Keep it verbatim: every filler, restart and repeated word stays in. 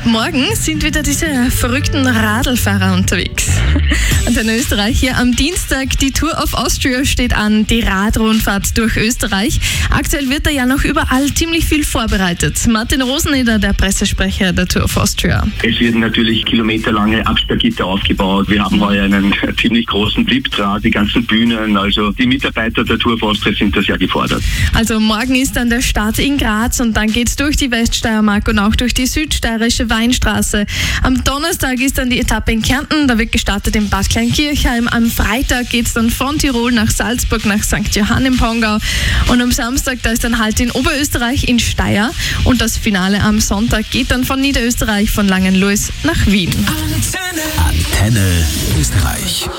Morgen sind wieder diese verrückten Radlfahrer unterwegs. Und in Österreich hier am Dienstag, die Tour of Austria steht an, die Radrundfahrt durch Österreich. Aktuell wird da ja noch überall ziemlich viel vorbereitet. Martin Roseneder, der Pressesprecher der Tour of Austria. Es werden natürlich kilometerlange Absperrgitter aufgebaut. Wir haben heuer einen ziemlich großen Flipdraht, die ganzen Bühnen. Also die Mitarbeiter der Tour of Austria sind da sehr gefordert. Also morgen ist dann der Start in Graz und dann geht's durch die Weststeiermark und auch durch die südsteirische Weinstraße. Am Donnerstag ist dann die Etappe in Kärnten, da wird gestartet in Bad Kleinkirchheim. Am Freitag geht's dann von Tirol nach Salzburg, nach Sankt Johann im Pongau. Und am Samstag, da ist dann Halt in Oberösterreich in Steyr. Und das Finale am Sonntag geht dann von Niederösterreich, von Langenlois nach Wien. Antenne Österreich.